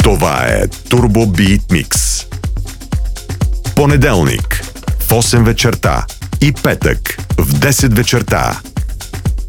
Това е Turbo Beat Mix. Понеделник в 8 вечерта и петък в 10 вечерта.